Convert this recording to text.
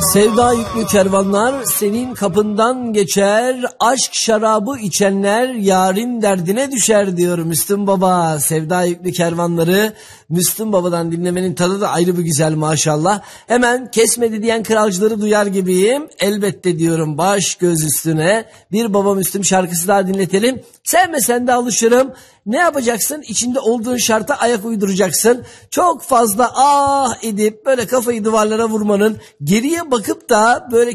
Sevda yüklü kervanlar senin kapından geçer, aşk şarabı içenler yarın derdine düşer diyor Müslüm Baba. Sevda yüklü kervanları Müslüm Baba'dan dinlemenin tadı da ayrı bir güzel maşallah. Hemen kesmedi diyen kralcıları duyar gibiyim. Elbette diyorum, baş göz üstüne bir Baba Müslüm şarkısı daha dinletelim. Sevmesen de alışırım. Ne yapacaksın? İçinde olduğun şarta ayak uyduracaksın. Çok fazla ah edip böyle kafayı duvarlara vurmanın, geriye bakıp da böyle